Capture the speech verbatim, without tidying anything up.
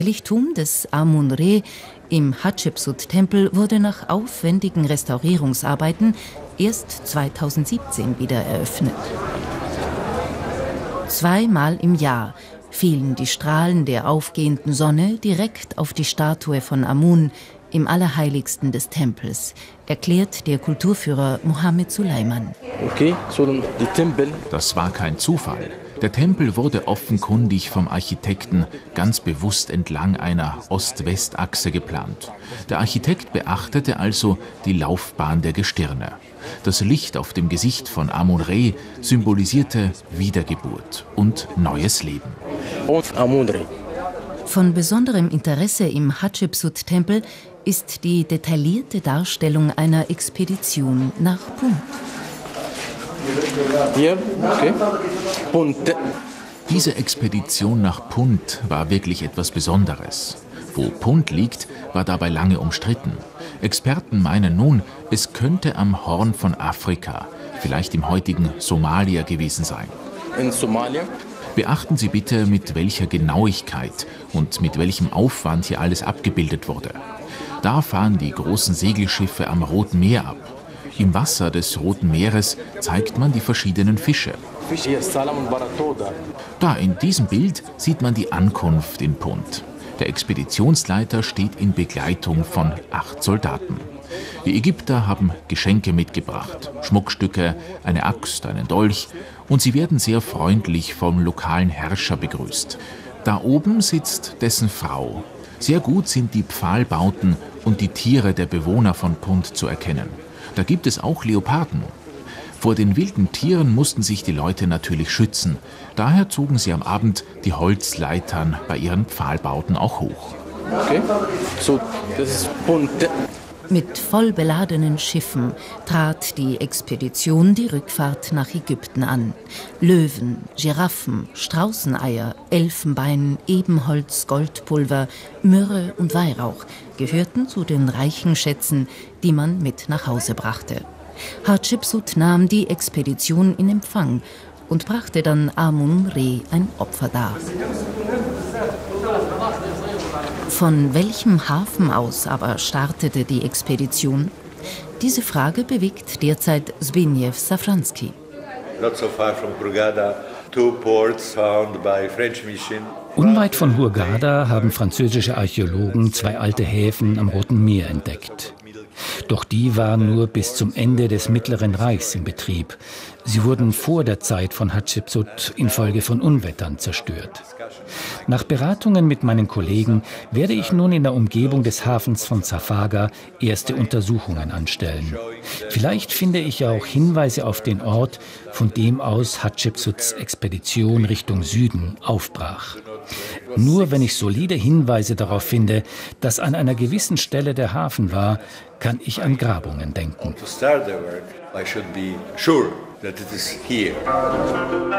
Heiligtum des Amun-Re im Hatschepsut-Tempel wurde nach aufwendigen Restaurierungsarbeiten erst zweitausendsiebzehn wieder eröffnet. Zweimal im Jahr fielen die Strahlen der aufgehenden Sonne direkt auf die Statue von Amun im Allerheiligsten des Tempels, erklärt der Kulturführer Mohammed Suleiman. Okay, so die Tempel. Das war kein Zufall. Der Tempel wurde offenkundig vom Architekten ganz bewusst entlang einer Ost-West-Achse geplant. Der Architekt beachtete also die Laufbahn der Gestirne. Das Licht auf dem Gesicht von Amun-Re symbolisierte Wiedergeburt und neues Leben. Und Amun-Re. Von besonderem Interesse im Hatschepsut-Tempel ist die detaillierte Darstellung einer Expedition nach Punt. Hier, okay. Punt. Diese Expedition nach Punt war wirklich etwas Besonderes. Wo Punt liegt, war dabei lange umstritten. Experten meinen nun, es könnte am Horn von Afrika, vielleicht im heutigen Somalia gewesen sein. In Somalia? Beachten Sie bitte, mit welcher Genauigkeit und mit welchem Aufwand hier alles abgebildet wurde. Da fahren die großen Segelschiffe am Roten Meer ab. Im Wasser des Roten Meeres zeigt man die verschiedenen Fische. Da in diesem Bild sieht man die Ankunft in Punt. Der Expeditionsleiter steht in Begleitung von acht Soldaten. Die Ägypter haben Geschenke mitgebracht, Schmuckstücke, eine Axt, einen Dolch, und sie werden sehr freundlich vom lokalen Herrscher begrüßt. Da oben sitzt dessen Frau. Sehr gut sind die Pfahlbauten und die Tiere der Bewohner von Punt zu erkennen. Da gibt es auch Leoparden. Vor den wilden Tieren mussten sich die Leute natürlich schützen. Daher zogen sie am Abend die Holzleitern bei ihren Pfahlbauten auch hoch. Okay, so, das ist Punt. Mit voll beladenen Schiffen trat die Expedition die Rückfahrt nach Ägypten an. Löwen, Giraffen, Straußeneier, Elfenbein, Ebenholz, Goldpulver, Myrrhe und Weihrauch gehörten zu den reichen Schätzen, die man mit nach Hause brachte. Hatschepsut nahm die Expedition in Empfang und brachte dann Amun-Re ein Opfer dar. Von welchem Hafen aus aber startete die Expedition? Diese Frage bewegt derzeit Zbigniew Safranski. Unweit von Hurghada haben französische Archäologen zwei alte Häfen am Roten Meer entdeckt. Doch die waren nur bis zum Ende des Mittleren Reichs in Betrieb. Sie wurden vor der Zeit von Hatschepsut infolge von Unwettern zerstört. Nach Beratungen mit meinen Kollegen werde ich nun in der Umgebung des Hafens von Safaga erste Untersuchungen anstellen. Vielleicht finde ich ja auch Hinweise auf den Ort, von dem aus Hatschepsuts Expedition Richtung Süden aufbrach. Nur wenn ich solide Hinweise darauf finde, dass an einer gewissen Stelle der Hafen war, kann ich an Grabungen denken. To start the work, I should be sure that it is here.